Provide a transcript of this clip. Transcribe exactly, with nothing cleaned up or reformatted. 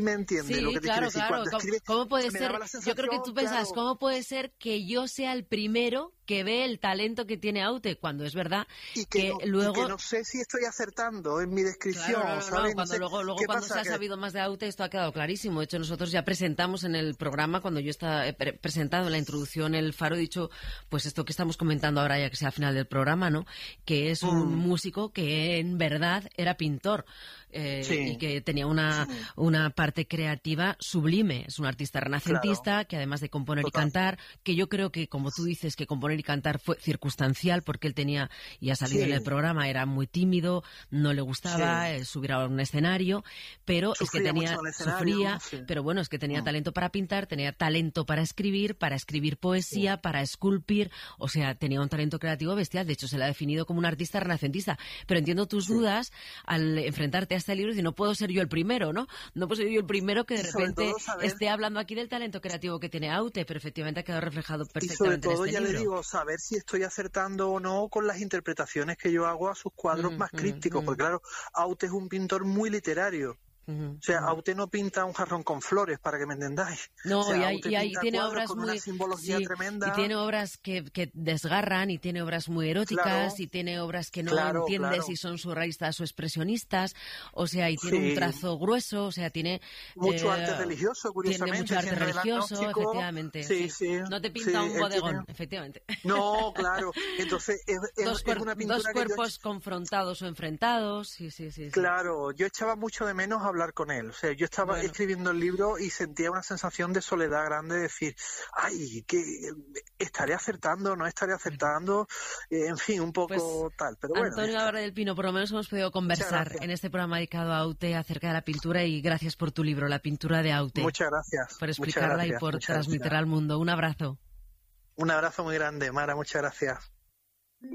me entiende sí, lo que te claro, quiero decir. claro. Cuando ¿Cómo, escribe, cómo puede me ser? daba la Yo creo que tú sensación, pensas, claro, ¿cómo puede ser que yo sea el primero que ve el talento que tiene Aute? Cuando es verdad y que, que no, luego... y que no sé si estoy acertando en mi descripción, Claro, no, no, ¿sabes? no. Cuando sé, luego, luego ¿qué cuando pasa? se ha Que, sabido más de Aute, esto ha quedado clarísimo. De hecho, nosotros ya presentamos en el programa, cuando yo estaba he pre presentado en la introducción El Faro, he dicho, pues esto que estamos comentando ahora, ya que sea al final del programa, ¿no? Que es un mm, músico que en verdad era pintor. Eh, sí, y que tenía una, sí, una parte creativa sublime. Es un artista claro, renacentista que, además de componer y total. cantar, que yo creo que, como tú dices, que componer y cantar fue circunstancial, porque él tenía, y ha salido en el Sí, programa, era muy tímido, no le gustaba sí. eh, subir a un escenario, pero es que Sufría mucho tenía, en el escenario, sufría, sí. pero bueno, es que tenía Mm, talento para pintar, tenía talento para escribir, para escribir sí, poesía, para esculpir, o sea, tenía un talento creativo bestial. De hecho, se le ha definido como un artista renacentista. Pero entiendo tus sí. dudas al enfrentarte a este libro y no puedo ser yo el primero, ¿no? No puedo ser yo el primero que Y de sobre repente todo saber, esté hablando aquí del talento creativo que tiene Aute, pero efectivamente ha quedado reflejado y sobre perfectamente en todo, este ya le libro. digo, saber si estoy acertando o no con las interpretaciones que yo hago a sus cuadros Mm, más mm, crípticos, mm, porque claro, Aute es un pintor muy literario. mm, O sea, mm. Aute no pinta un jarrón con flores, para que me entendáis. O No, y, sea, hay, Aute y, hay, y pinta tiene cuadros obras con una muy, simbología sí, y tremenda. tiene obras que, que desgarran, y tiene obras muy eróticas, Claro, y tiene obras que no claro, entiendes si claro. son surrealistas o expresionistas, o sea, y tiene un Sí, trazo grueso, o sea, tiene, mucho arte eh, religioso, tiene mucho curiosamente, arte siendo el religioso, agnóstico. efectivamente, Sí, sí. sí, No te sí, pinta un él tiene... bodegón, efectivamente. No, claro. Entonces, es, es, Dos, es cuer una dos pintura que yo... cuerpos confrontados o enfrentados, sí, sí, sí, sí. Claro, yo echaba mucho de menos hablar con él. O sea, yo estaba Bueno. escribiendo el libro y sentía una sensación de soledad grande, de decir, ay, que estaré acertando, no estaré acertando, eh, en fin, un Pues, poco tal. Pero bueno, ya Antonio está. Álvarez del Pino, por lo menos hemos podido Muchas conversar gracias. en este programa dedicado a Aute acerca de la pintura, y gracias por tu libro, La pintura de Aute, Muchas gracias. por Muchas explicarla y gracias. por Muchas transmitirla gracias. al mundo. Un abrazo. Un abrazo muy grande, Mara. Muchas gracias.